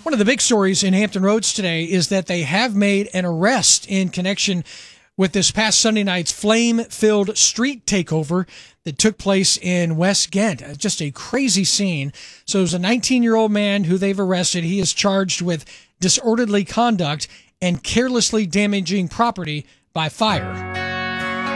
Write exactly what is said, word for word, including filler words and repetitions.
One of the big stories in Hampton Roads today is that they have made an arrest in connection with this past Sunday night's flame-filled street takeover that took place in West Ghent. Just a crazy scene. So there's a nineteen-year-old man who they've arrested. He is charged with disorderly conduct and carelessly damaging property by fire.